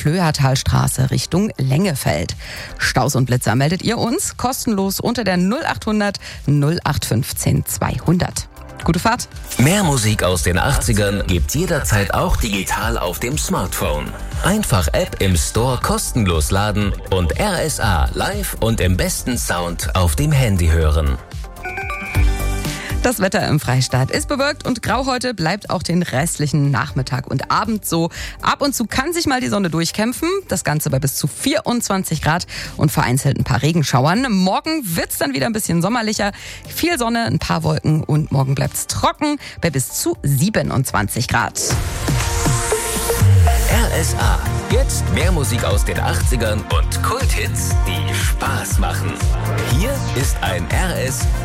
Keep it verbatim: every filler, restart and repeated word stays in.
Klöhertalstraße Richtung Lengefeld. Staus und Blitzer meldet ihr uns kostenlos unter der null achthundert null acht fünfzehn zweihundert. Gute Fahrt. Mehr Musik aus den achtzigern gibt jederzeit auch digital auf dem Smartphone. Einfach App im Store kostenlos laden und R S A live und im besten Sound auf dem Handy hören. Das Wetter im Freistaat ist bewölkt und grau heute, bleibt auch den restlichen Nachmittag und Abend so. Ab und zu kann sich mal die Sonne durchkämpfen, das Ganze bei bis zu vierundzwanzig Grad und vereinzelt ein paar Regenschauern. Morgen wird's dann wieder ein bisschen sommerlicher, viel Sonne, ein paar Wolken und morgen bleibt's trocken bei bis zu siebenundzwanzig Grad. R S A. Jetzt mehr Musik aus den achtzigern und Kulthits, die Spaß machen. Hier ist ein R S